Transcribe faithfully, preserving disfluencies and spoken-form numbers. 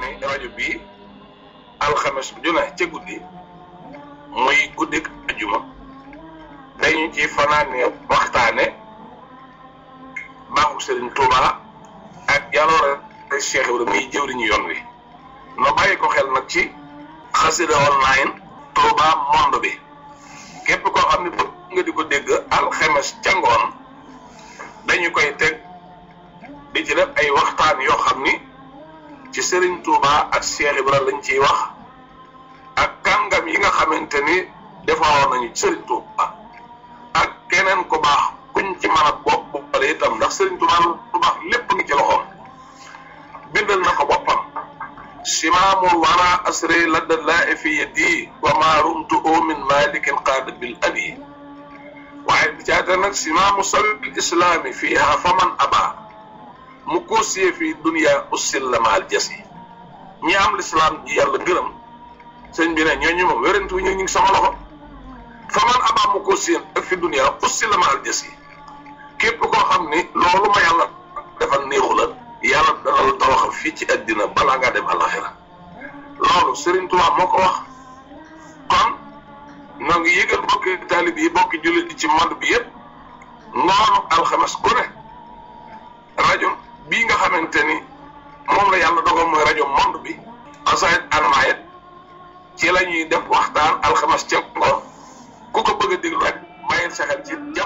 ni rajo bii alxames ju ne ca guddi muy guddik ajuma dañu ci fanaane waxtaane baaxu Serigne Touba ak jaloore Cheikh Ibrahima muy jëwriñu yoon wi no bàyyi ko xel nag ci xasida online Touba monde bi képp koo xam ne bëgg nga di ko dégg alxames ca ngoon dañu koy teg di ci def ay waxtaan yoo xam ni ci Serigne Touba ak Cheikh Ibrahima lañ ciy wax ak kàngam yi nga xamante ni defaroon nañu Serigne Touba ak keneen ku baax kuñ ci mën a bopp boppale itam ndax Serigne Touba lu baax lépp ngi ci loxoom bindal na ko boppam simaamul wara asri ladda laa fi yadi wa ma rumtu min malikin qaada bil abi waaye bi caata nag simaamu sabil islaami fiiha faman aba mu koosiyee fii dunia ussil la maal jas yi ñi am lislaam ji yàlla gërëm sëñ bi ne ñooñu moom wérante wu ñu ngi sama loxo faman aba mu koosiyee ak fi dunia ussil la maal jas yi képp koo xam ni loolu ma yàlla defal néexu la yàlla dana la tawaxal fii ci àddina balaa ngaa dem alaxira loolu Serigne Touba moo ko wax kon noo ngi yëgal bokki taalib yi bokki jullit yi ci monde bi yëpp ngoonu alxames ku ne rajo bii nga xamante ni moom la yàlla dogal mooy rajo monde bi asayit almayet ci la ñuy def waxtaan alxames ca ngoon ku ko bëgg a déglu rek bàyyil sa xel ci jàmm